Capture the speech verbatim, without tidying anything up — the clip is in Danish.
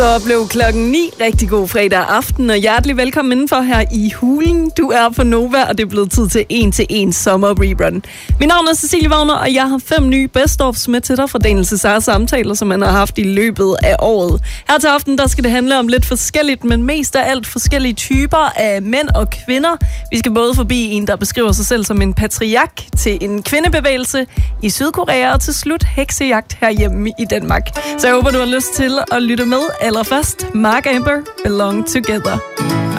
Så blev klokken ni. Rigtig god fredag aften, og hjertelig velkommen indenfor her i Hulen. Du er på Nova, og det er blevet tid til en til en sommer rerun. Mit navn er Cecilie Wagner, og jeg har fem nye best-ofs med til dig fra Daniel Cesars samtaler, som man har haft i løbet af året. Her til aften, der skal det handle om lidt forskelligt, men mest af alt forskellige typer af mænd og kvinder. Vi skal både forbi en, der beskriver sig selv som en patriark, til en kvindebevægelse i Sydkorea, og til slut heksejagt herhjemme i Danmark. Så jeg håber, du har lyst til at lytte med. Allerførst, Mark Amber, Belong Together.